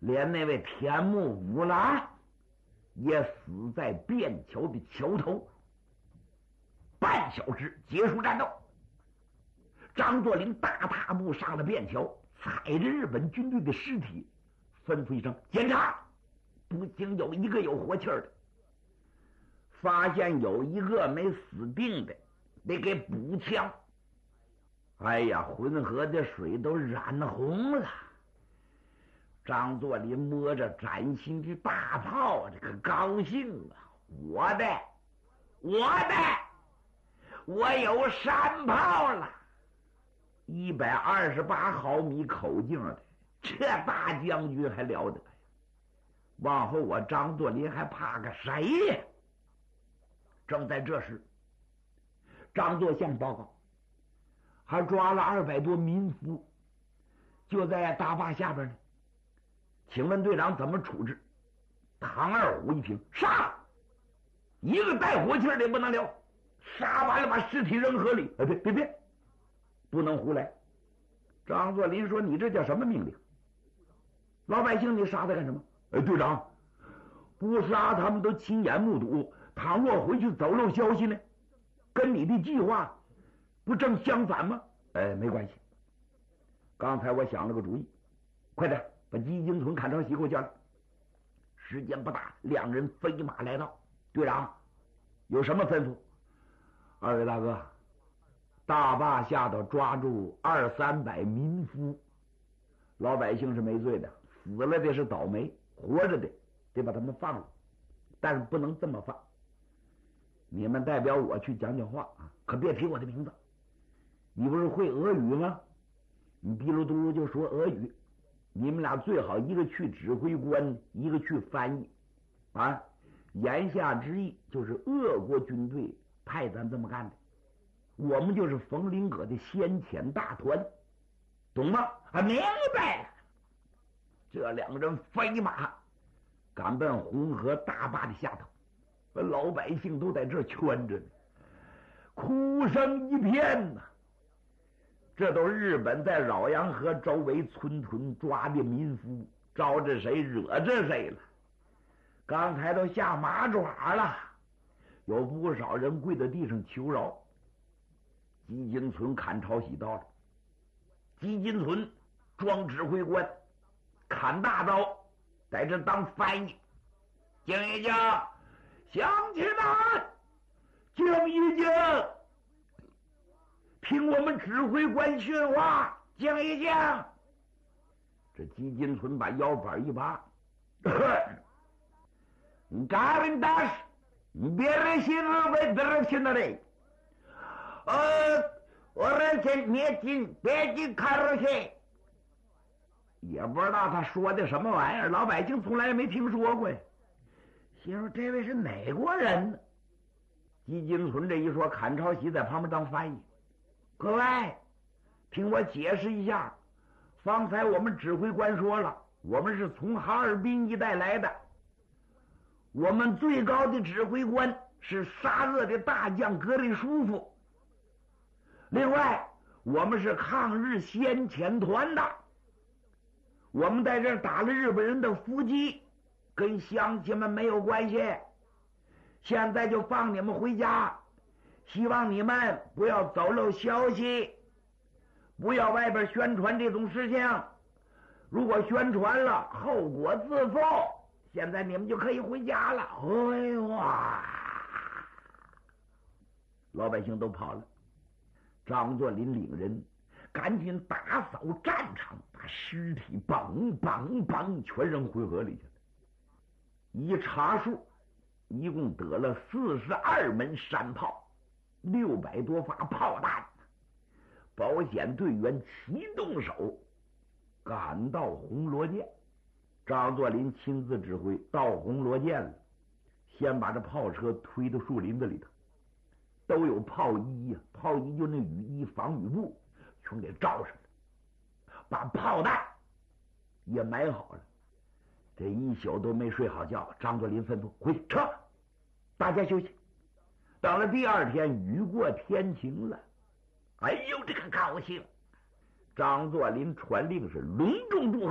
连那位天目乌拉也死在便桥的桥头。半小时结束战斗，张作霖大踏步上了便桥，踩着日本军队的尸体，吩咐一声检查，不行有一个有活气儿的，发现有一个没死定的，得给补枪。哎呀，浑河的水都染红了。张作霖摸着崭新的大炮，这个高兴啊！我有山炮了，128毫米口径的，这大将军还了得呀！往后我张作霖还怕个谁呀？正在这时，张作相报告，还抓了200多民夫，就在大坝下边呢。请问队长怎么处置？唐二虎一听，杀！一个带火气的也不能留，杀完了把尸体扔河里。别，不能胡来。张作霖说：“你这叫什么命令？老百姓你杀他干什么？”队长，不杀他们都亲眼目睹，倘若回去走漏消息呢，跟你的计划不正相反吗？没关系，刚才我想了个主意，快点把姬金存、阚朝喜给我叫来。时间不大，2人飞马来到。队长有什么吩咐？二位大哥，大坝下头抓住200-300民夫，老百姓是没罪的，死了的是倒霉，活着的得把他们放了，但是不能这么放。你们代表我去讲讲话啊，可别提我的名字。你不是会俄语吗？你嘀噜嘟噜就说俄语，你们俩最好一个去指挥官，一个去翻译啊。言下之意就是俄国军队派咱这么干的，我们就是冯林葛的先遣大团，懂吗？明白了。这2人飞马赶奔红河大坝的下头，老百姓都在这圈着呢，哭声一片呐。这都日本在饶阳河周围村屯抓的民夫，招着谁惹着谁了。刚才都下马爪了，有不少人跪在地上求饶。姬金存、阚朝喜到了，姬金存装指挥官，阚大刀在这当翻译。敬一敬，乡亲们，敬一敬，听我们指挥官训话，敬一敬。这姬金存把腰板一拔Gavin dash, bere sinu be drsinare. Oren metin bedi karhe. 也不知道他说的什么玩意儿，老百姓从来没听说过呀。心说这位是哪国人呢？姬金存这一说，阚朝喜在旁边当翻译。各位，听我解释一下，方才我们指挥官说了，我们是从哈尔滨一带来的。我们最高的指挥官是沙俄的大将格里舒夫，另外我们是抗日先遣团的，我们在这儿打了日本人的伏击，跟乡亲们没有关系，现在就放你们回家，希望你们不要走漏消息，不要外边宣传这种事情，如果宣传了后果自负，现在你们就可以回家了。哎哇！老百姓都跑了，张作霖领人赶紧打扫战场，把尸体梆全扔回河里去了。一查数，一共得了42门山炮，600多发炮弹。保险队员齐动手赶到红罗涧，张作霖亲自指挥，到红罗涧了，先把这炮车推到树林子里头，都有炮衣呀，炮衣就那雨衣、防雨布，全给罩上了，把炮弹也埋好了。这一宿都没睡好觉，张作霖吩咐回去撤，大家休息。到了第二天，雨过天晴了，哎呦，这个高兴！张作霖传令是隆重祝贺。